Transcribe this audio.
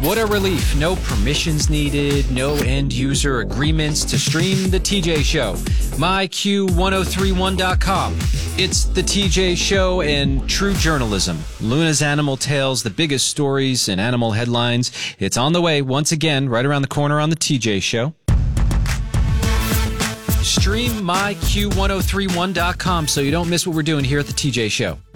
What a relief. No permissions needed, no end-user agreements to stream The TJ Show. MyQ1031.com. It's The TJ Show and true journalism. Luna's Animal Tales, the biggest stories and animal headlines. It's on the way once again, right around the corner on The TJ Show. Stream MyQ1031.com so you don't miss what we're doing here at The TJ Show.